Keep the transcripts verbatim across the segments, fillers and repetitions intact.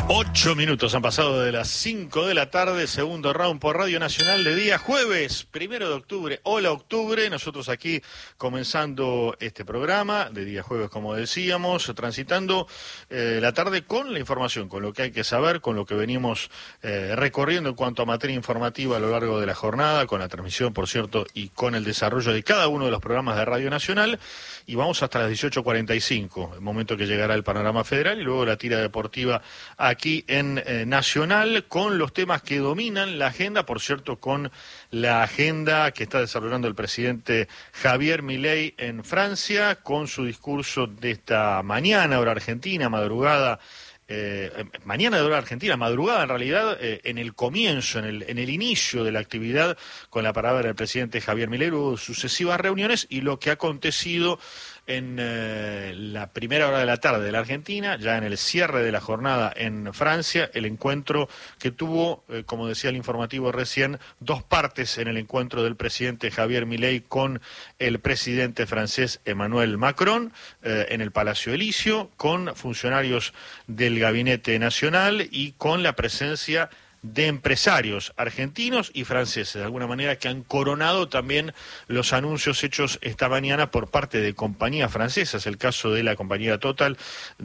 Ocho minutos han pasado de las cinco de la tarde, segundo round por Radio Nacional de día jueves, primero de octubre. Hola octubre, nosotros aquí comenzando este programa de día jueves, como decíamos, transitando eh, la tarde con la información, con lo que hay que saber, con lo que venimos eh, recorriendo en cuanto a materia informativa a lo largo de la jornada, con la transmisión, por cierto, y con el desarrollo de cada uno de los programas de Radio Nacional. Y vamos hasta las dieciocho cuarenta y cinco, el momento que llegará el panorama federal y luego la tira deportiva aquí en eh, Nacional, con los temas que dominan la agenda, por cierto, con la agenda que está desarrollando el presidente Javier Milei en Francia, con su discurso de esta mañana, hora argentina, madrugada, eh, mañana de hora argentina, madrugada en realidad, eh, en el comienzo, en el, en el inicio de la actividad, con la palabra del presidente Javier Milei, hubo sucesivas reuniones y lo que ha acontecido en eh, la primera hora de la tarde de la Argentina, ya en el cierre de la jornada en Francia, el encuentro que tuvo, eh, como decía el informativo recién, dos partes en el encuentro del presidente Javier Milei con el presidente francés Emmanuel Macron, eh, en el Palacio Elíseo, con funcionarios del Gabinete Nacional y con la presencia de empresarios argentinos y franceses, de alguna manera que han coronado también los anuncios hechos esta mañana por parte de compañías francesas, el caso de la compañía Total,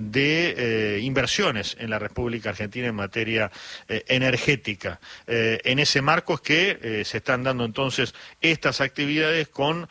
de eh, inversiones en la República Argentina en materia eh, energética. Eh, en ese marco es que eh, se están dando entonces estas actividades con,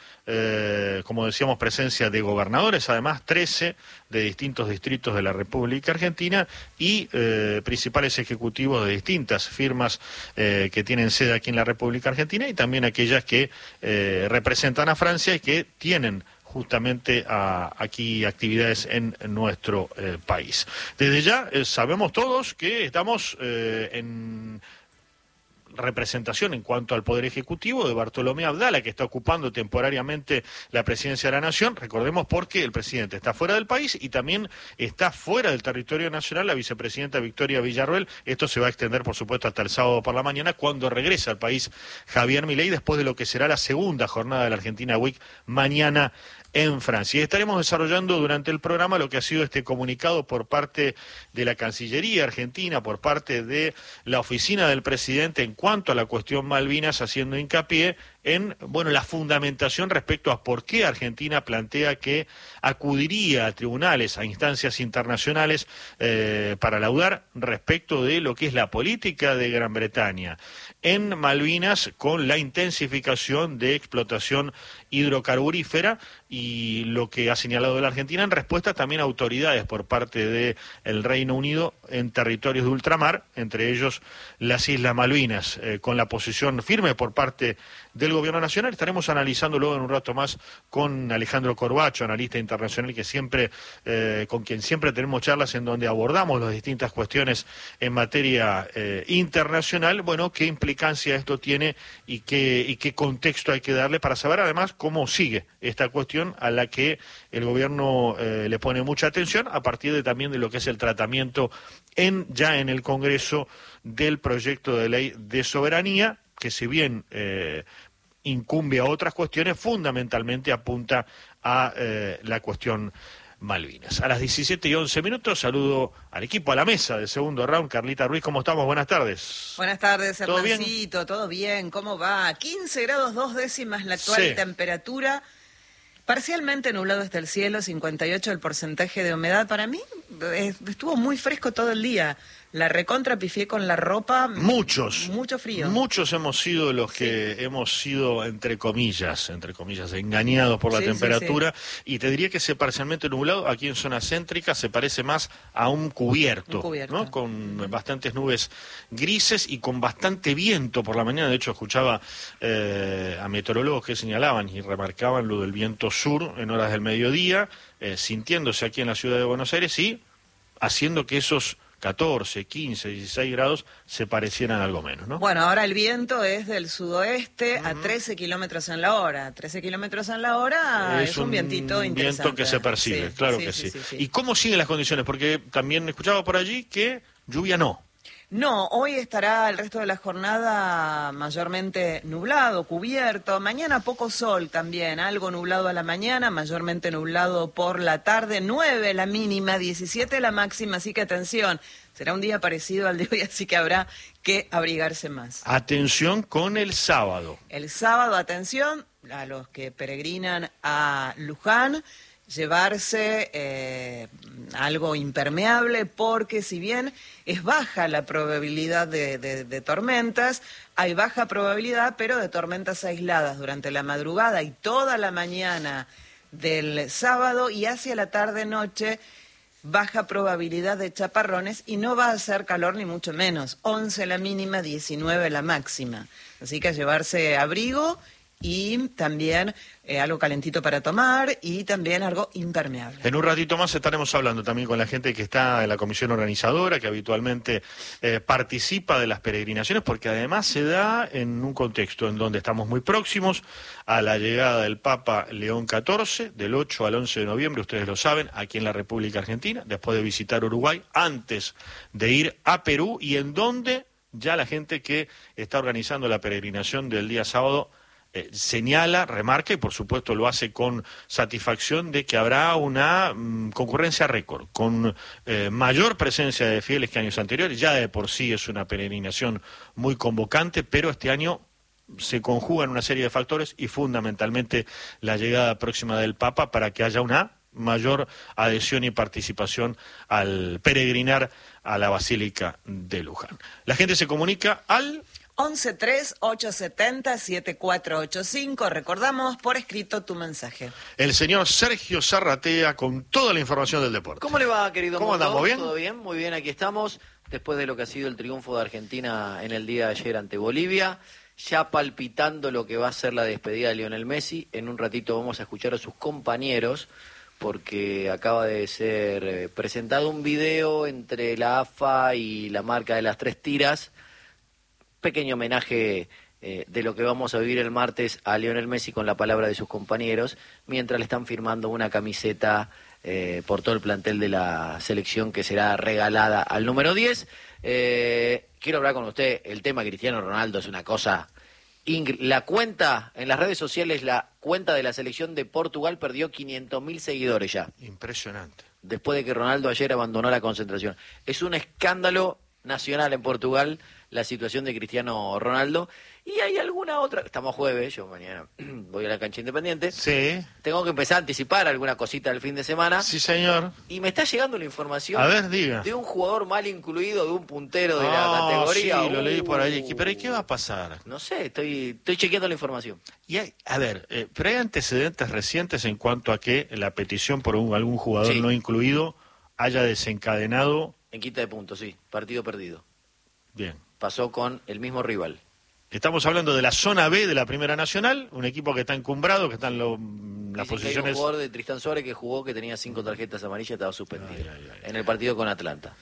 eh, como decíamos, presencia de gobernadores, además trece de distintos distritos de la República Argentina y eh, principales ejecutivos de distintas firmas eh, que tienen sede aquí en la República Argentina y también aquellas que eh, representan a Francia y que tienen justamente a, aquí actividades en, en nuestro eh, país. Desde ya eh, sabemos todos que estamos eh, en representación en cuanto al Poder Ejecutivo de Bartolomé Abdala, que está ocupando temporariamente la presidencia de la Nación. Recordemos porque el presidente está fuera del país y también está fuera del territorio nacional la vicepresidenta Victoria Villarroel. Esto se va a extender, por supuesto, hasta el sábado por la mañana, cuando regresa al país Javier Milei, después de lo que será la segunda jornada de la Argentina Week mañana en Francia. Y estaremos desarrollando durante el programa lo que ha sido este comunicado por parte de la Cancillería Argentina, por parte de la oficina del presidente en cuanto a la cuestión Malvinas, haciendo hincapié en, bueno, la fundamentación respecto a por qué Argentina plantea que acudiría a tribunales, a instancias internacionales eh, para laudar respecto de lo que es la política de Gran Bretaña en Malvinas con la intensificación de explotación hidrocarburífera y lo que ha señalado la Argentina en respuesta también a autoridades por parte del Reino Unido en territorios de ultramar, entre ellos las Islas Malvinas, eh, con la posición firme por parte del Gobierno Nacional. Estaremos analizando luego en un rato más con Alejandro Corbacho, analista internacional que siempre, eh, con quien siempre tenemos charlas en donde abordamos las distintas cuestiones en materia eh, internacional. Bueno, qué implicancia esto tiene y qué, y qué contexto hay que darle para saber además cómo sigue esta cuestión a la que el gobierno eh, le pone mucha atención a partir de también de lo que es el tratamiento en ya en el Congreso del proyecto de ley de soberanía, que si bien eh, incumbe a otras cuestiones, fundamentalmente apunta a eh, la cuestión Malvinas. A las diecisiete y once minutos saludo al equipo, a la mesa del segundo round. Carlita Ruiz, ¿cómo estamos? Buenas tardes. Buenas tardes, ¿Todo bien? Hernancito, ¿todo bien? ¿Cómo va? quince grados dos décimas la actual Sí. temperatura. Parcialmente nublado está el cielo, cincuenta y ocho el porcentaje de humedad. Para mí eh, estuvo muy fresco todo el día. La recontra pifié con la ropa. Muchos. Mucho frío. Muchos hemos sido los que sí. hemos sido, entre comillas, entre comillas, engañados por la Sí, temperatura. sí, sí. Y te diría que se parcialmente nublado, aquí en zona céntrica, se parece más a un cubierto, Un cubierto. ¿no? Con uh-huh. bastantes nubes grises y con bastante viento por la mañana. De hecho, escuchaba eh, a meteorólogos que señalaban y remarcaban lo del viento sur en horas del mediodía, eh, sintiéndose aquí en la ciudad de Buenos Aires y haciendo que esos catorce, quince, dieciséis grados se parecieran algo menos, ¿no? Bueno, ahora el viento es del sudoeste uh-huh. a trece kilómetros en la hora. trece kilómetros en la hora es, es un, un vientito interesante. Viento que se percibe, sí, claro sí, que sí, sí. sí, sí. ¿Y cómo siguen las condiciones? Porque también escuchaba por allí que lluvia no. No, hoy estará el resto de la jornada mayormente nublado, cubierto. Mañana poco sol también, algo nublado a la mañana, mayormente nublado por la tarde. nueve la mínima, diecisiete la máxima, así que atención. Será un día parecido al de hoy, así que habrá que abrigarse más. Atención con el sábado. El sábado, atención, a los que peregrinan a Luján, llevarse eh, algo impermeable, porque si bien es baja la probabilidad de, de, de tormentas, hay baja probabilidad, pero de tormentas aisladas durante la madrugada y toda la mañana del sábado, y hacia la tarde-noche baja probabilidad de chaparrones, y no va a hacer calor ni mucho menos, once la mínima, diecinueve la máxima, así que a llevarse abrigo y también eh, algo calentito para tomar y también algo impermeable. En un ratito más estaremos hablando también con la gente que está en la comisión organizadora, que habitualmente eh, participa de las peregrinaciones, porque además se da en un contexto en donde estamos muy próximos a la llegada del Papa León catorce, del ocho al once de noviembre, ustedes lo saben, aquí en la República Argentina, después de visitar Uruguay, antes de ir a Perú, y en donde ya la gente que está organizando la peregrinación del día sábado Eh, señala, remarca y por supuesto lo hace con satisfacción de que habrá una mm, concurrencia récord, con eh, mayor presencia de fieles que años anteriores. Ya de por sí es una peregrinación muy convocante, pero este año se conjugan una serie de factores y fundamentalmente la llegada próxima del Papa para que haya una mayor adhesión y participación al peregrinar a la Basílica de Luján. La gente se comunica al once tres ocho siete cero siete cuatro ocho cinco. Recordamos por escrito tu mensaje. El señor Sergio Zarratea con toda la información del deporte. ¿Cómo le va, querido ¿Cómo Mundo? andamos? ¿Bien? ¿Todo bien? Muy bien, aquí estamos. Después de lo que ha sido el triunfo de Argentina en el día de ayer ante Bolivia, ya palpitando lo que va a ser la despedida de Lionel Messi. En un ratito vamos a escuchar a sus compañeros, porque acaba de ser eh, presentado un video entre la A F A y la marca de las tres tiras. Pequeño homenaje eh, de lo que vamos a vivir el martes a Lionel Messi con la palabra de sus compañeros, mientras le están firmando una camiseta eh, por todo el plantel de la selección que será regalada al número diez. Eh, quiero hablar con usted, el tema Cristiano Ronaldo es una cosa... Ingr- la cuenta, en las redes sociales, la cuenta de la selección de Portugal perdió quinientos mil seguidores ya. Impresionante. Después de que Ronaldo ayer abandonó la concentración. Es un escándalo nacional en Portugal la situación de Cristiano Ronaldo. Y hay alguna otra, estamos jueves, yo mañana voy a la cancha Independiente. Sí. Tengo que empezar a anticipar alguna cosita del fin de semana. Sí, señor. Y me está llegando la información A ver, diga. de un jugador mal incluido, de un puntero de Ah, la categoría. sí, lo leí por ahí. Uh, ¿Pero y qué va a pasar? No sé, estoy, estoy chequeando la información. Y hay, a ver, eh, pero hay antecedentes recientes en cuanto a que la petición por un, algún jugador Sí. no incluido haya desencadenado... En quita de puntos, sí. Partido perdido. Bien. Pasó con el mismo rival. Estamos hablando de la zona B de la Primera Nacional, un equipo que está encumbrado, que está en lo- las Dicen que hay un posiciones... jugador de Tristán Suárez que jugó, que tenía cinco tarjetas amarillas, estaba suspendido. Ay, ay, ay, en el partido con Atlanta.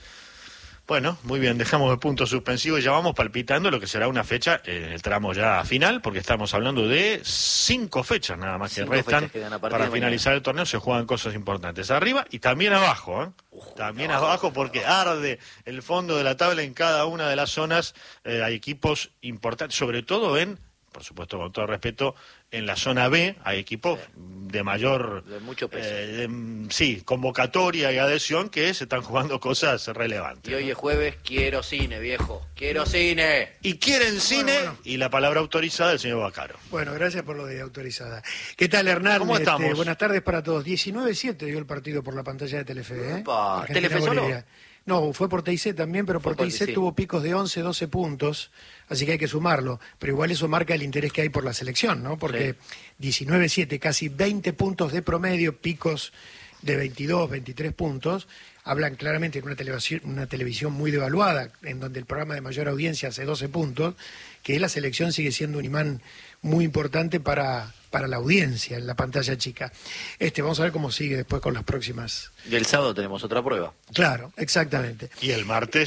Bueno, muy bien, dejamos el punto suspensivo y ya vamos palpitando lo que será una fecha en el tramo ya final, porque estamos hablando de cinco fechas nada más que Cinco restan fechas quedan a partir para de finalizar el torneo. Se juegan cosas importantes arriba y también abajo, ¿eh? Uf, También abajo. abajo porque arde el fondo de la tabla en cada una de las zonas. Eh, hay equipos importantes, sobre todo en, por supuesto con todo respeto, en la zona B hay equipos Sí. de mayor De mucho peso. eh, de- sí, convocatoria y adhesión, que se están jugando cosas relevantes. Y hoy es jueves, quiero cine, viejo. ¡Quiero cine! Y quieren cine, bueno. y la palabra autorizada del señor Bacaro. Bueno, gracias por lo de autorizada. ¿Qué tal, Hernán? ¿Cómo Este, estamos? buenas tardes para todos. diecinueve siete dio el partido por la pantalla de Telefe. ¿eh? Upa, Argentina, ¿Telefe solo? Bolivia. No, fue por T I C también, pero Fue por por T I C T I C. tuvo picos de once, doce puntos, así que hay que sumarlo. Pero igual eso marca el interés que hay por la selección, ¿no? Porque diecinueve siete, casi veinte puntos de promedio, picos de veintidós, veintitrés puntos, hablan claramente de una televisión, una televisión muy devaluada, en donde el programa de mayor audiencia hace doce puntos, que la selección sigue siendo un imán muy importante para, para la audiencia en la pantalla chica. Este, vamos a ver cómo sigue después con las próximas. Y el sábado tenemos otra prueba. Claro, exactamente. Y el martes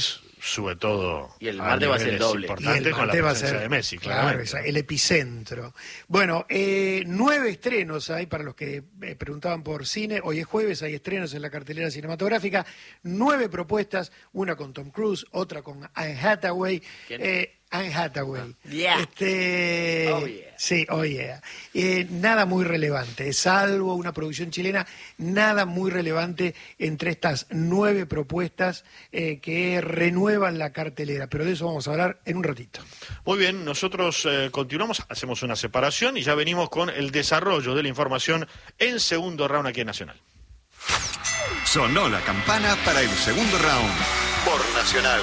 sube todo. Y el martes va a ser el doble. Y el con la martes va a presencia ser, de Messi, claro, claramente. esa- el epicentro. Bueno, eh, nueve estrenos hay para los que eh, preguntaban por cine. Hoy es jueves, hay estrenos en la cartelera cinematográfica. Nueve propuestas, una con Tom Cruise, otra con Anne Hathaway. ¿Quién? Eh, Anne Hathaway. Yeah. Este, Oh, yeah. Sí, oh yeah. Eh, nada muy relevante, salvo una producción chilena, nada muy relevante entre estas nueve propuestas eh, que renuevan la cartelera. Pero de eso vamos a hablar en un ratito. Muy bien, nosotros eh, continuamos, hacemos una separación y ya venimos con el desarrollo de la información en segundo round aquí en Nacional. Sonó la campana para el segundo round por Nacional.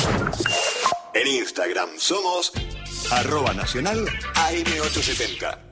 En Instagram somos arroba nacional A M ochocientos setenta.